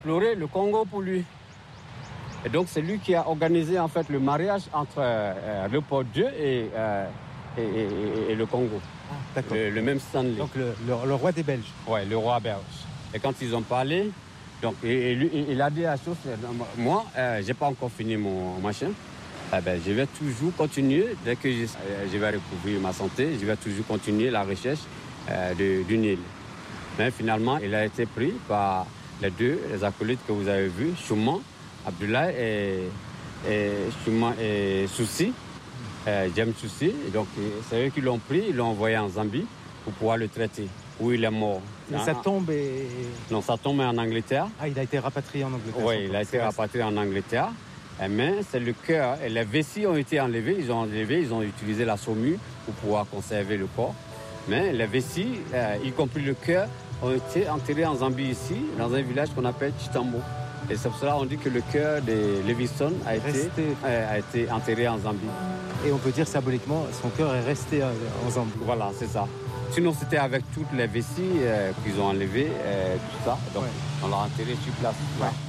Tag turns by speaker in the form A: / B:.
A: Explorer le Congo pour lui. Et donc c'est lui qui a organisé en fait le mariage entre Léopold II et le Congo.
B: Ah, d'accord.
A: Le même Stanley.
B: Donc le roi des Belges.
A: Oui, le roi belge. Et quand ils ont parlé, donc, il a dit la chose, moi, je n'ai pas encore fini mon machin. Je vais toujours continuer, dès que je vais recouvrir ma santé, je vais toujours continuer la recherche du Nil. Mais finalement, il a été pris par les acolytes que vous avez vus, Chouman, Abdoulaye et Soussi, James Soussi. Donc c'est eux qui l'ont pris, ils l'ont envoyé en Zambie pour pouvoir le traiter, où il est mort.
B: Et sa tombe est...
A: Non, sa tombe est en Angleterre.
B: Ah, il a été rapatrié en Angleterre.
A: Oui, il a été rapatrié en Angleterre. Mais c'est le cœur et les vessies ont été enlevés. Ils ont utilisé la saumure pour pouvoir conserver le corps. Mais les vessies, y compris le cœur, ont été enterrés en Zambie ici, dans un village qu'on appelle Chitambo. Et c'est pour cela qu'on dit que le cœur de Livingstone a été enterré en Zambie.
B: Et on peut dire symboliquement, son cœur est resté en Zambie.
A: Voilà, c'est ça. Sinon, c'était avec toutes les vessies qu'ils ont enlevées, tout ça. Donc, on l'a enterré sur place. Ouais.